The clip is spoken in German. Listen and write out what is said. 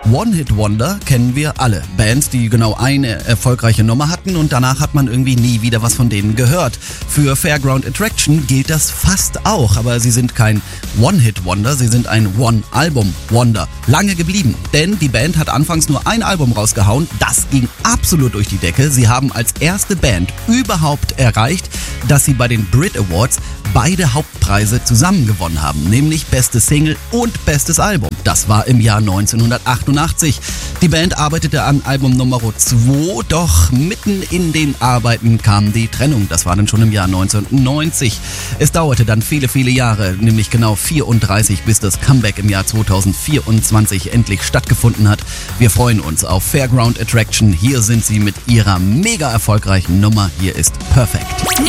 One-Hit-Wonder kennen wir alle. Bands, die genau eine erfolgreiche Nummer hatten und danach hat man irgendwie nie wieder was von denen gehört. Für Fairground Attraction gilt das fast auch, aber sie sind kein One-Hit-Wonder, sie sind ein One-Album-Wonder. Lange geblieben, denn die Band hat anfangs nur ein Album rausgehauen, das ging absolut durch die Decke. Sie haben als erste Band überhaupt erreicht, dass sie bei den Brit Awards beide Hauptpreise zusammen gewonnen haben, nämlich beste Single und bestes Album. Das war im Jahr 1988. Die Band arbeitete an Album Nummer 2, doch mitten in den Arbeiten kam die Trennung. Das war dann schon im Jahr 1990. Es dauerte dann viele, viele Jahre, nämlich genau 34, bis das Comeback im Jahr 2024 endlich stattgefunden hat. Wir freuen uns auf Fairground Attraction. Hier sind sie mit ihrer mega erfolgreichen Nummer. Hier ist Perfect.